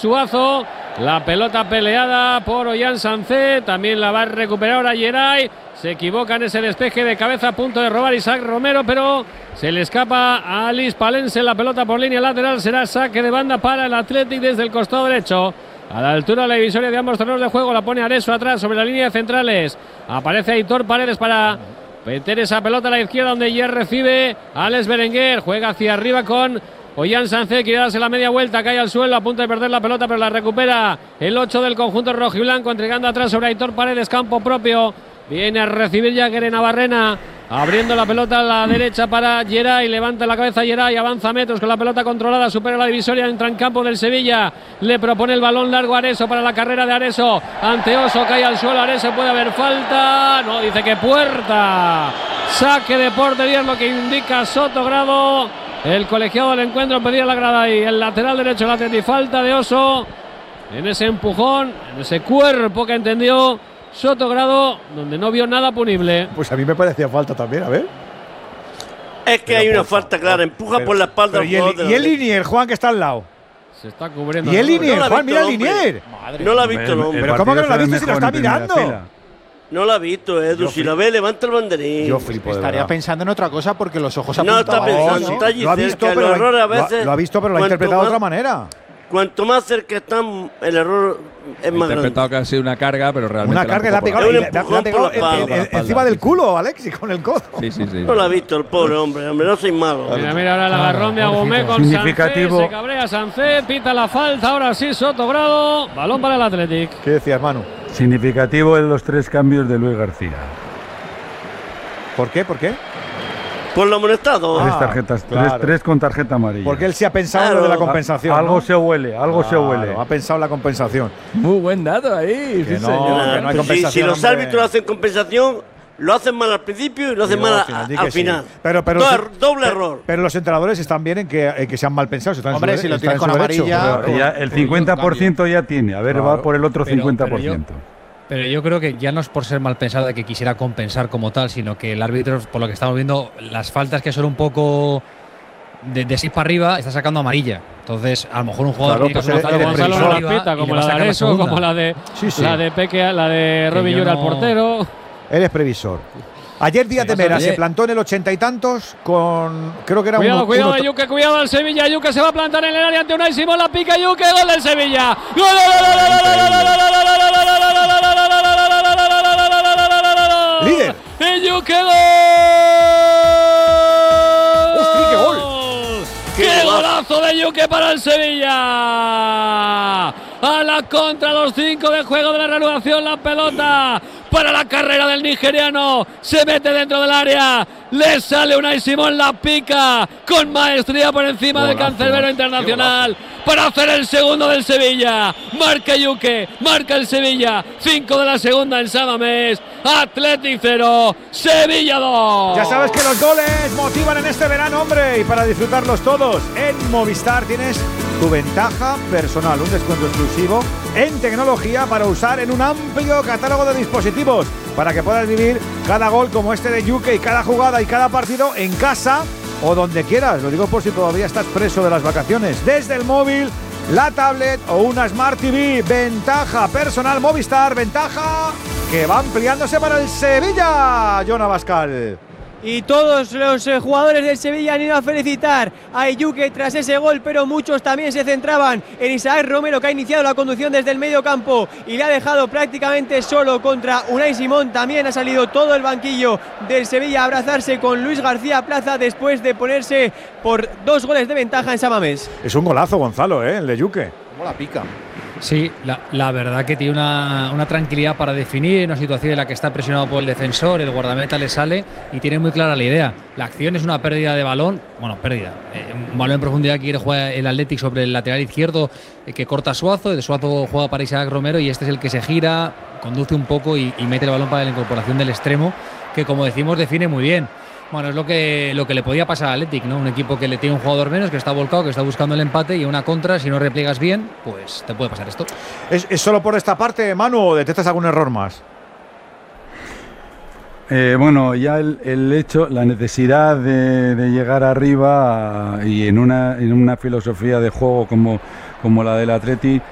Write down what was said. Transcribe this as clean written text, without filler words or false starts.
Suazo. La pelota peleada por Ollán Sancet. También la va a recuperar ahora Geray. Se equivoca en ese despeje de cabeza, a punto de robar Isaac Romero, pero se le escapa a Alice Palense. La pelota por línea lateral, será saque de banda para el Athletic desde el costado derecho. A la altura de la divisoria de ambos terrenos de juego, la pone Areso atrás sobre la línea de centrales. Aparece Aitor Paredes para meter esa pelota a la izquierda, donde Yer recibe a Alex Berenguer. Juega hacia arriba con Ollán Sancet, quiere darse la media vuelta, cae al suelo, a punto de perder la pelota, pero la recupera el 8 del conjunto rojiblanco, entregando atrás sobre Aitor Paredes, campo propio. Viene a recibir Jagger Navarrena, abriendo la pelota a la derecha para Geray, levanta la cabeza Geray, avanza metros con la pelota controlada, supera la divisoria, entra en campo del Sevilla, le propone el balón largo a Areso para la carrera de Areso, ante Oso, cae al suelo Areso, puede haber falta, no, dice que puerta, saque de portería es lo que indica Sotogrado, el colegiado del encuentro pedía la grada y el lateral derecho, la falta de Oso, en ese empujón, en ese cuerpo que entendió Sotogrado, donde no vio nada punible. Pues a mí me parecía falta también, a ver. Es que hay una falta clara, empuja por la espalda. Y el Linier, Juan, que está al lado. Se está cubriendo. Y el Linier, Juan, mira el Linier. No la ha visto el hombre. Pero ¿cómo que no la ha visto si lo está mirando? No la ha visto, Edu. Si la ve, levanta el banderín. Yo flipo. Estaría pensando en otra cosa porque los ojos apuntan. No está pensando, está allí cerca. El error a veces. Lo ha visto, pero lo ha interpretado de otra manera. Cuanto más cerca están, el error es más grande. Interpretado que ha sido una carga, pero realmente. Una carga, la ha pegado encima del culo, Alexis, con el codo. Sí. No lo ha visto el pobre hombre, no soy malo. Mira ahora el agarrón de Agumé con Sancet. Se cabrea Sancet, pita la falta, ahora sí, Sotogrado. Balón para el Athletic. ¿Qué decías, Manu? Significativo en los 3 cambios de Luis García. ¿Por qué? Por lo amonestado. 3 tarjetas, claro. 3 con tarjeta amarilla. Porque él sí ha pensado en lo de la compensación. Algo se huele, se huele. Ha pensado en la compensación. Muy buen dato ahí. Que no hay compensación. Si los árbitros hacen compensación, lo hacen mal al principio y lo hacen mal al final. Pero doble error. Pero los entrenadores están bien en que se han mal pensado. Hombre, si lo tienes con amarilla. El 50% ya tiene. A ver, va por el otro 50%. Pero yo creo que ya no es por ser mal pensado de que quisiera compensar como tal, sino que el árbitro, por lo que estamos viendo, las faltas que son un poco de 6 para arriba, está sacando amarilla. Entonces, a lo mejor un jugador Gonzalo no la pita, como la de Areso, como la de Peque, la de Robin Llura, el portero. Él es previsor. Ayer Díaz de Mera se plantó en el 80 y tantos con, creo que era cuidado Yuque, cuidado al Sevilla, Yuque se va a plantar en el área ante Unai Simón, la pica Yuque, gol del Sevilla. ¡Gol! ¡Líder! ¡Yuque, gol! ¡Hostia, qué gol! ¡Qué golazo de Yuque para el Sevilla! A la contra, los 5 de juego de la reanudación, la pelota para la carrera del nigeriano, se mete dentro del área, le sale Unai Simón, la pica con maestría por encima del cancerbero internacional para hacer el segundo del Sevilla. Marca Yuque, marca el Sevilla, 5 de la segunda en San Mamés, Athletic 0, Sevilla 2. Ya sabes que los goles motivan en este verano, hombre, y para disfrutarlos todos, en Movistar tienes tu ventaja personal, un descuento exclusivo en tecnología para usar en un amplio catálogo de dispositivos, para que puedas vivir cada gol como este de Yuque y cada jugada y cada partido en casa o donde quieras. Lo digo por si todavía estás preso de las vacaciones. Desde el móvil, la tablet o una Smart TV. Ventaja personal Movistar, ventaja que va ampliándose para el Sevilla. Jonah Bascal. Y todos los jugadores del Sevilla han ido a felicitar a Yuque tras ese gol, pero muchos también se centraban en Isaac Romero, que ha iniciado la conducción desde el medio campo y le ha dejado prácticamente solo contra Unai Simón. También ha salido todo el banquillo del Sevilla a abrazarse con Luis García Plaza después de ponerse por 2 goles de ventaja en San Mamés. Es un golazo, Gonzalo, el de Yuque. ¿Cómo la pica? Sí, la verdad que tiene una tranquilidad para definir una situación en la que está presionado por el defensor, el guardameta le sale y tiene muy clara la idea. La acción es una pérdida de balón, un balón en profundidad que quiere jugar el Athletic sobre el lateral izquierdo que corta Suazo, el Suazo juega para Isaac Romero y este es el que se gira, conduce un poco y mete el balón para la incorporación del extremo, que como decimos define muy bien. Bueno, es lo que le podía pasar al Athletic, ¿no? Un equipo que le tiene un jugador menos, que está volcado, que está buscando el empate y una contra, si no repliegas bien, pues te puede pasar esto. ¿Es solo por esta parte, Manu, o detectas algún error más? Bueno, ya el hecho, la necesidad de llegar arriba y en una filosofía de juego como la del Athletic,